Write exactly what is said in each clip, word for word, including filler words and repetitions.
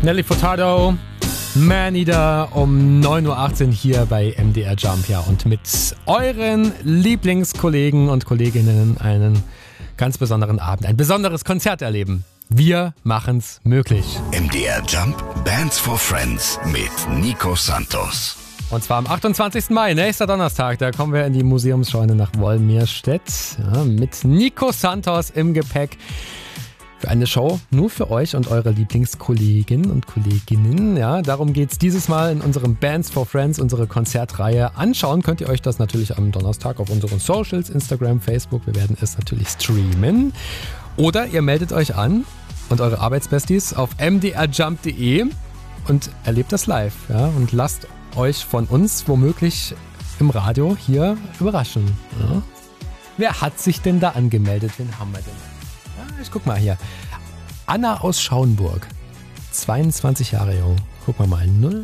Nelly Furtado, Maneater um neun Uhr achtzehn hier bei M D R Jump. Ja, und mit euren Lieblingskollegen und Kolleginnen einen ganz besonderen Abend, ein besonderes Konzert erleben. Wir machen's möglich. M D R Jump Bands for Friends mit Nico Santos. Und zwar am achtundzwanzigsten Mai, nächster Donnerstag, da kommen wir in die Museumsscheune nach Wolmirstedt, ja, mit Nico Santos im Gepäck. Für eine Show nur für euch und eure Lieblingskollegen und Kolleginnen. Ja, darum geht's dieses Mal in unserem Bands for Friends, unsere Konzertreihe. Anschauen könnt ihr euch das natürlich am Donnerstag auf unseren Socials, Instagram, Facebook. Wir werden es natürlich streamen. Oder ihr meldet euch an und eure Arbeitsbesties auf m d r jump punkt d e und erlebt das live. Ja, und lasst euch von uns womöglich im Radio hier überraschen. Ja. Wer hat sich denn da angemeldet? Wen haben wir denn? Ich guck mal hier. Anna aus Schauenburg. zweiundzwanzig Jahre jung. Guck mal mal. null.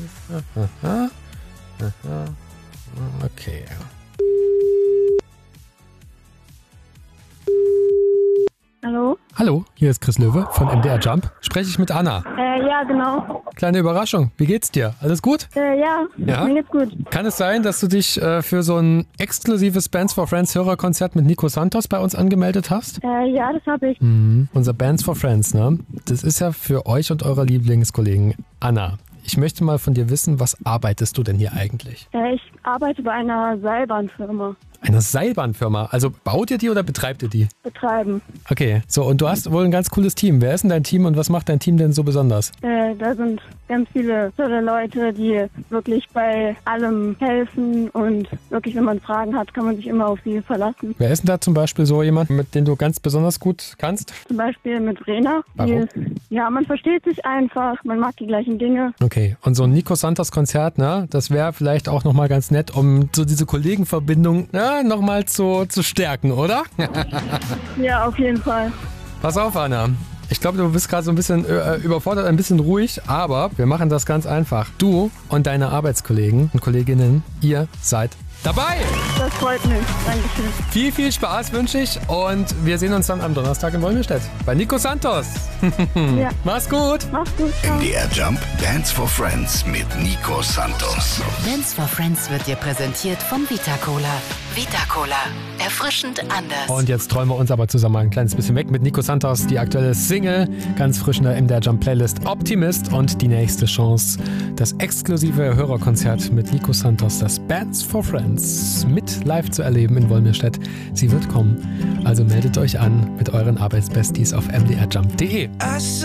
Okay. Hallo? Hallo, hier ist Chris Löwe von M D R Jump. Spreche ich mit Anna? Äh, ja, genau. Kleine Überraschung. Wie geht's dir? Alles gut? Äh, ja, Ja? mir geht's gut. Kann es sein, dass du dich äh, für so ein exklusives Bands for Friends Hörerkonzert mit Nico Santos bei uns angemeldet hast? Äh, ja, das habe ich. Mhm. Unser Bands for Friends, ne? Das ist ja für euch und eure Lieblingskollegen. Anna, ich möchte mal von dir wissen, was arbeitest du denn hier eigentlich? Äh, ich arbeite bei einer Seilbahnfirma. Eine Seilbahnfirma. Also baut ihr die oder betreibt ihr die? Betreiben. Okay, so und du hast wohl ein ganz cooles Team. Wer ist denn dein Team und was macht dein Team denn so besonders? Äh, da sind ganz viele tolle Leute, die wirklich bei allem helfen und wirklich, wenn man Fragen hat, kann man sich immer auf sie verlassen. Wer ist denn da zum Beispiel so jemand, mit dem du ganz besonders gut kannst? Zum Beispiel mit Rena. Warum? Die, ja, man versteht sich einfach, man mag die gleichen Dinge. Okay, und so ein Nico Santos Konzert, ne, das wäre vielleicht auch nochmal ganz nett, um so diese Kollegenverbindung, ne, nochmal zu, zu stärken, oder? Ja, auf jeden Fall. Pass auf, Anna. Ich glaube, du bist gerade so ein bisschen äh, überfordert, ein bisschen ruhig, aber wir machen das ganz einfach. Du und deine Arbeitskollegen und Kolleginnen, ihr seid dabei. Das freut mich. Dankeschön. Viel, viel Spaß wünsche ich und wir sehen uns dann am Donnerstag in Wolmirstedt bei Nico Santos. Ja. Mach's gut. Mach's gut. M D R Jump Bands for Friends mit Nico Santos. Bands for Friends wird dir präsentiert von Vita Cola. Vita Cola. Erfrischend anders. Und jetzt träumen wir uns aber zusammen ein kleines bisschen weg mit Nico Santos, die aktuelle Single, ganz frisch in der M D R Jump Playlist Optimist und die nächste Chance, das exklusive Hörerkonzert mit Nico Santos, das Bands for Friends mit live zu erleben in Wolmirstedt. Sie wird kommen, also meldet euch an mit euren Arbeitsbesties auf m d r jump punkt d e.